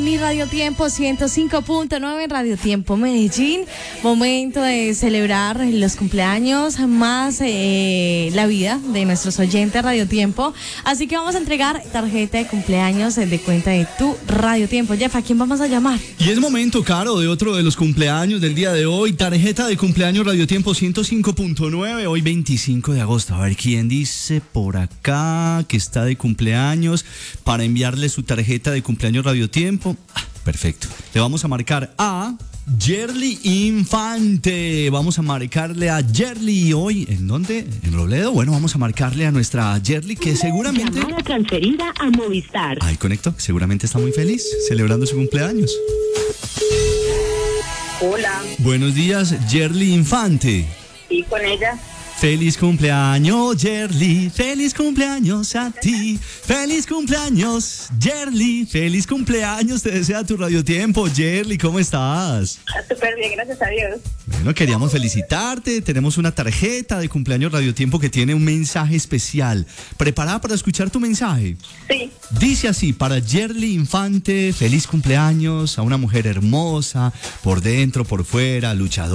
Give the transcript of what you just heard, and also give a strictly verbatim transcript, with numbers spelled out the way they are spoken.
en mi Radio Tiempo ciento cinco punto nueve, Radio Tiempo Medellín. Momento de celebrar los cumpleaños más eh, la vida de nuestros oyentes Radio Tiempo. Así que vamos a entregar tarjeta de cumpleaños de cuenta de tu Radio Tiempo. Jeff, ¿a quién vamos a llamar? Y es momento, Caro, de otro de los cumpleaños del día de hoy. Tarjeta de cumpleaños Radio Tiempo ciento cinco punto nueve, hoy veinticinco de agosto. A ver quién dice por acá que está de cumpleaños para enviarle su tarjeta de cumpleaños Radio Tiempo. Ah, perfecto. Le vamos a marcar a Yerly Infante. Vamos a marcarle a Yerly hoy. ¿En dónde? ¿En Robledo? Bueno, vamos a marcarle a nuestra Yerly que seguramente... Llamada transferida a Movistar. Ay, conecto. Seguramente está muy feliz celebrando su cumpleaños. Hola. Buenos días, Yerly Infante. Sí, con ella. Feliz cumpleaños, Yerly, feliz cumpleaños a ti, feliz cumpleaños, Yerly, feliz cumpleaños, te desea tu Radio Tiempo. Yerly, ¿cómo estás? Súper bien, gracias a Dios. Bueno, queríamos felicitarte, tenemos una tarjeta de cumpleaños Radio Tiempo que tiene un mensaje especial. ¿Preparada para escuchar tu mensaje? Sí. Dice así: para Yerly Infante, feliz cumpleaños, a una mujer hermosa, por dentro, por fuera, luchadora.